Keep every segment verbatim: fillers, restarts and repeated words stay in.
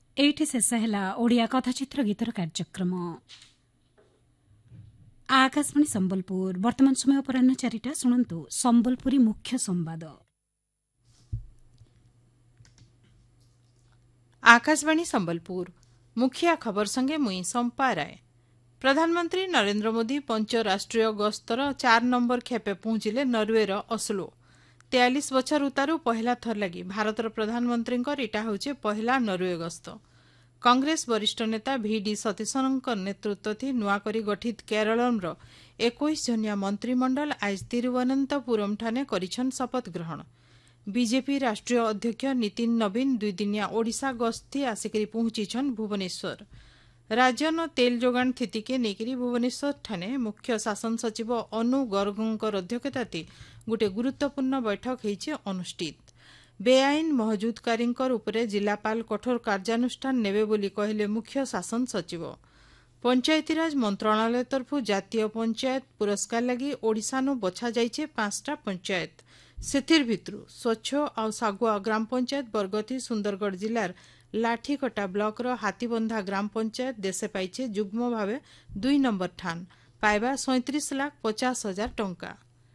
एठी शेष है ओडिया कथाचित्र गीतर कार्यक्रम आकाशवाणी संबलपुर वर्तमान समय अपराह चारिटा शुणु संबलपुरी मुख्य संवाद। आकाशवाणी संबलपुर मुखिया खबर संगे मुई संपा राय। प्रधानमंत्री नरेंद्र मोदी पंचराष्ट्रीय गस्तर चार नंबर खेपे पहुंचले नरवेर ओस्लो। तेयालीस बछर उतारू पहला थर लगी भारतर प्रधानमंत्री इटा होचे पहला नरवे गस्त। कांग्रेस वरिष्ठ नेता भिडी सतीशनक नेतृत्व थी नुआकरी गठित केरलर इक्कीस जनिया मंत्रिमंडल आज तिरुवनंतपुरम ठाने करिछन शपथ ग्रहण। बीजेपी राष्ट्रीय अध्यक्ष नितिन नवीन दुईदिनिया ओडिशा गस्ती आसिकरी पहुंचीछन भुवनेश्वर। राज्यन तेल जोगाण स्थिति के नेकरी भुवनेश्वर ठाने मुख्य शासन सचिव अनु गर्गंकर अध्यक्षताती गोटे गुरुत्वपूर्ण बैठक होईचे अनुष्ठित। बेआईन महजुदकारी उपरे जिलापाल कठोर कार्यानुष्ठान नेबे बोली कहले मुख्य शासन सचिव। पंचायतीराज मंत्रणालय तरफु जातीय पंचायत पुरस्कार लगी ओडिशानु बछा जाइछे पांचटा पंचायत। सेथिर भितरु स्वच्छ और सागुआ ग्राम पंचायत बरगती सुंदरगढ़ जिलार लाठीकटा ब्लॉक रो हाथीबंधा ग्राम पंचायत देशे पाइछे जुग्म भावे दुई नंबर ठान पाइबा सैंतीस लाख पचास हजार टंका।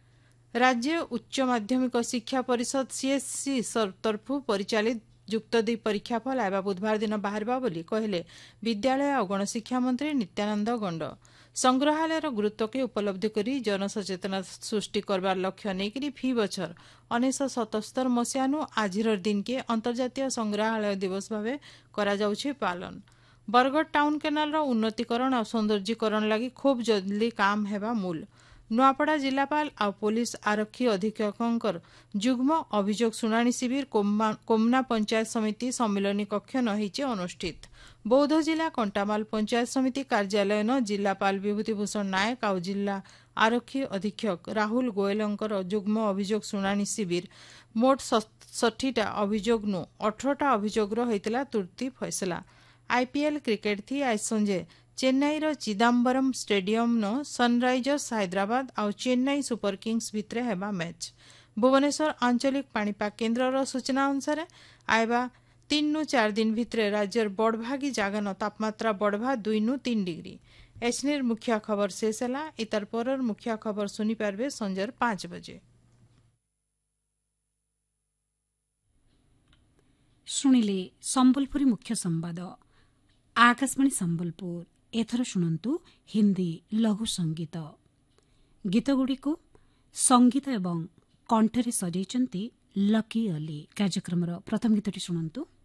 राज्य उच्च माध्यमिक शिक्षा परिषद सीएससी तरफु परिचालित युक्त दुई परीक्षाफल आइबा बुधवार दिन बाहरबा बोली कहले विद्यालय और गणशिक्षा मंत्री नित्यानंद गंड। संग्रहालय गुरुत्व के उपलब्धि करी जनसचेतना सृष्टि करबार लक्ष्य नेकरी फी बछर उन्नीस सतहत्तर मसीहानु आजिर दिन के अंतर्जातीय संग्रहालय दिवस भावे करा जाउछे पालन। बरगढ़ टाउन केनाल रो उन्नतीकरण और सौंदर्यीकरण लगी खूब जल्दी काम हेबा मूल। नुआपड़ा जिलापाल और पुलिस आरक्षी अधीक्षक जुग्म अभियोग शुणाणी शिविर कोमना पंचायत समिति सम्मिलनी कक्ष नहिचे अनुष्ठित। बौद्ध जिला कंटामाल पंचायत समिति कार्यालय न जिलापाल विभूतिभूषण नायक और जिला आरक्षी अधीक्षक राहुल गोयलंकर जुग्म अभियोग शुणाणी शिविर मोट सठीटा अभियोग नु अठरटा अभियोग होइतला तुर्ती फैसला। आईपीएल क्रिकेट थी आज संजे चेन्नई रो चिदम्बरम स्टेडियम न सनराइजर्स हैदराबाद और चेन्नई सुपर किंग्स भितरे हेबा मैच। भुवनेश्वर आंचलिक पाणीपाग केन्द्र रो सूचना अनुसार आइबा तीन नु चार दिन भितरे राज्यर बड़भागी जागन तापमात्रा बढ़वा दुई नु तीन डिग्री। एसनेर मुख्य खबर शेष है। इतर परर मुख्य खबर सुनी पारबे संजर पांच बजे। शुणिले संबलपुरी मुख्य संवाद आकाशवाणी संबलपुर। एथर शुणु हिंदी लघु संगीत गीतगुड़ी को संगीत एवं कंठरे सजाइछन्ति लकी अली। कार्यक्रम प्रथम गीतटी शुणु।